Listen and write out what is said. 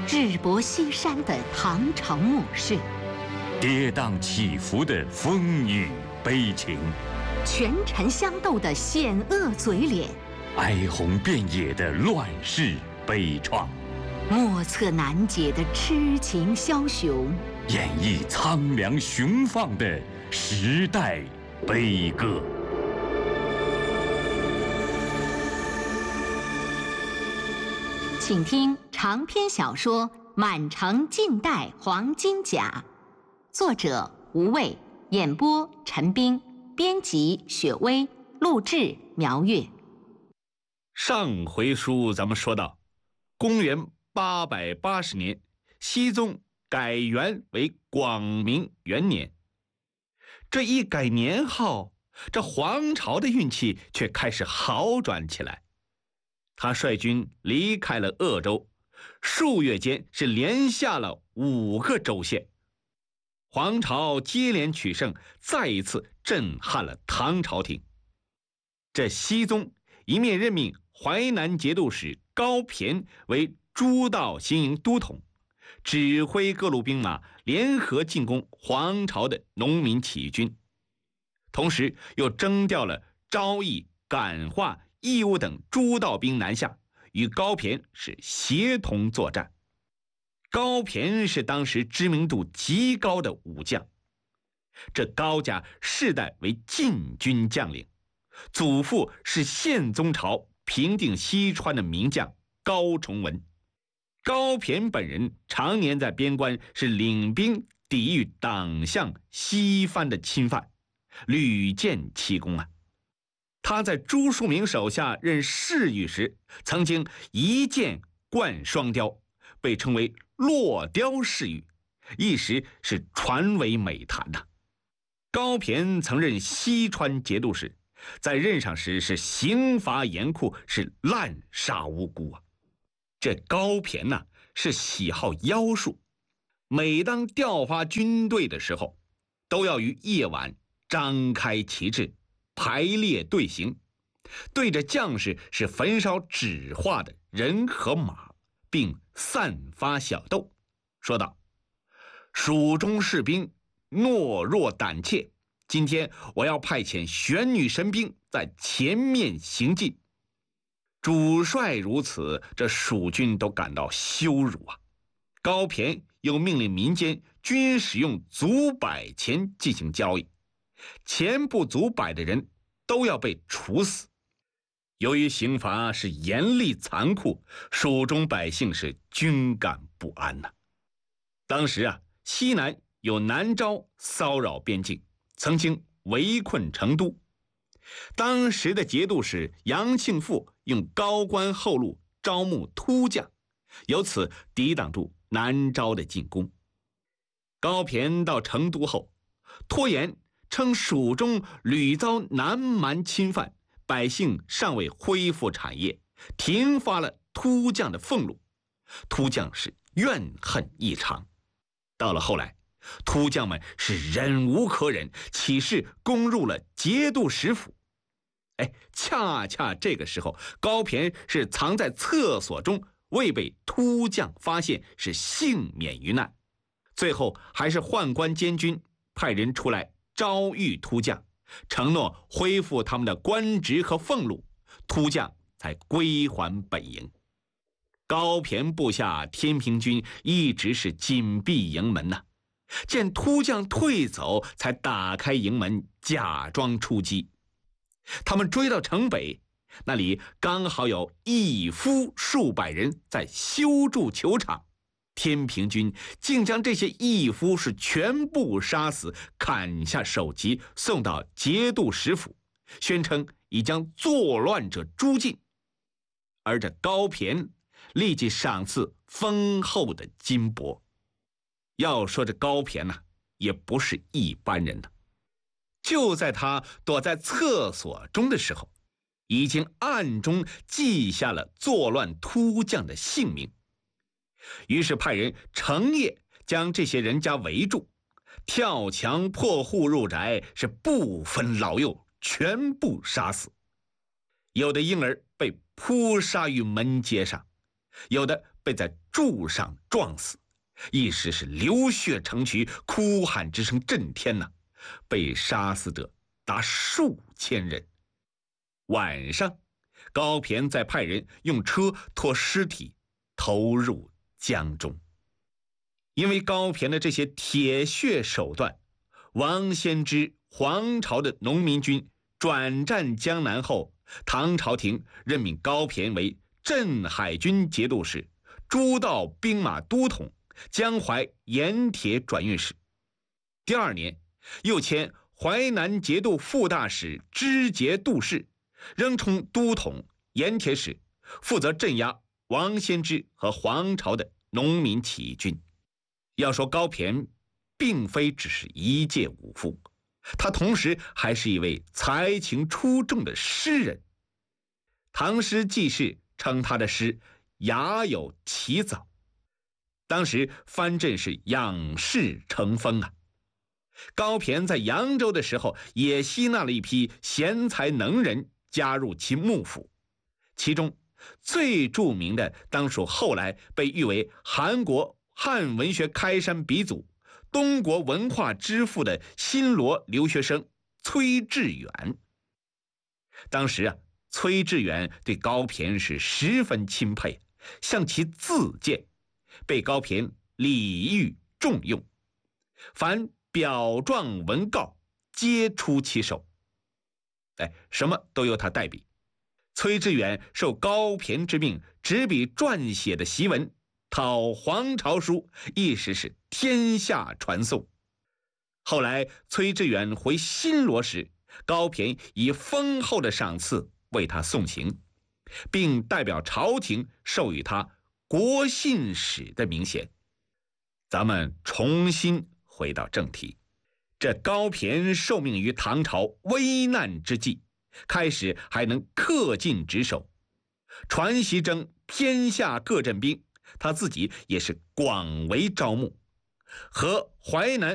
日薄西山的唐朝末世， 跌宕起伏的风雨悲情， 权臣相斗的险恶嘴脸， 哀鸿遍野的乱世悲怆， 莫测难解的痴情枭雄， 演绎苍凉雄放的时代悲歌。 请听长篇小说《满城尽带黄金甲》，作者吴畏，演播陈斌，编辑雪薇，录制苗月。 上回书咱们说到，公元880年，熹宗改元为广明元年。这一改年号，这黄巢的运气却开始好转起来。他率军离开了鄂州，数月间是连下了5个州县。黄巢接连取胜，再一次震撼了唐朝廷。这熹宗一面任命淮南节度使高骈为诸道行营都统，指挥各路兵马联合进攻黄巢的农民起义军，同时又征调了昭义、感化、义乌等诸道兵南下，与高骈是协同作战。高骈是当时知名度极高的武将，这高家世代为禁军将领，祖父是宪宗朝平定西川的名将高崇文。高骈本人常年在边关是领兵抵御党项西番的侵犯，屡建奇功啊。他在朱树明手下任侍御时，曾经一箭贯双雕，被称为落雕侍御，一时是传为美谈呐。高骈曾任西川节度使，在任上时是刑罚严酷，是滥杀无辜啊。这高骈呐，是喜好妖术，每当调发军队的时候，都要于夜晚张开旗帜，排列队形，对着将士是焚烧纸画的人和马，并散发小豆，说道：蜀中士兵懦弱胆怯，今天我要派遣玄女神兵在前面行进。主帅如此，这蜀军都感到羞辱啊。高骈又命令民间均使用足百钱进行交易，钱不足百的人都要被处死。由于刑罚是严厉残酷，蜀中百姓是均感不安呐。当时啊，西南有南诏骚扰边境，曾经围困成都。当时的节度使杨庆富用高官厚禄招募突将，由此抵挡住南诏的进攻。高骈到成都后，拖延称蜀中屡遭南蛮侵犯，百姓尚未恢复产业，停发了突将的俸禄，突将是怨恨异常。到了后来，突将们是忍无可忍，起事攻入了节度使府。恰恰这个时候，高骈是藏在厕所中，未被突将发现，是幸免于难。最后还是宦官监军派人出来招谕突将，承诺恢复他们的官职和俸禄，突将才归还本营。高骈部下天平军一直是紧闭营门呐，见突将退走，才打开营门，假装出击。他们追到城北，那里刚好有义夫数百人在修筑球场，天平军竟将这些义夫是全部杀死，砍下首级送到节度使府，宣称已将作乱者诛尽。而这高骈立即赏赐丰厚的金帛。要说这高骈呐，也不是一般人呐。就在他躲在厕所中的时候，已经暗中记下了作乱突将的姓名。于是派人成夜将这些人家围住，跳墙破户入宅，是不分老幼，全部杀死。有的婴儿被扑杀于门街上， 有的被在柱上撞死，一时是流血成渠，哭喊之声震天呐。被杀死者达数千人。晚上，高骈再派人用车拖尸体投入江中。因为高骈的这些铁血手段，王先之黄巢的农民军转战江南后，唐朝廷任命高骈为镇海军节度使、诸道兵马都统、江淮盐铁转运使。第2年，又迁淮南节度副大使、知节度使，仍充都统、盐铁使，负责镇压王先之和黄巢的农民起义军。要说高骈并非只是一介武夫，他同时还是一位才情出众的诗人。唐诗纪事称他的诗雅有奇藻，当时藩镇是仰视成风啊。高骈在扬州的时候，也吸纳了一批贤才能人加入其幕府，其中最著名的当属后来被誉为韩国汉文学开山鼻祖、东国文化之父的新罗留学生崔致远。当时啊，崔致远对高骈是十分钦佩，向其自荐，被高骈礼遇重用，凡表状文告皆出其手，什么都由他代笔。崔致远受高骈之命，执笔撰写的檄文《讨黄巢书》一时是天下传颂。后来崔致远回新罗时，高骈以丰厚的赏赐为他送行，并代表朝廷授予他国信使的名衔。咱们重新回到正题，这高骈受命于唐朝危难之际，开始还能恪尽职守，传习征天下各镇兵，他自己也是广为招募，和淮南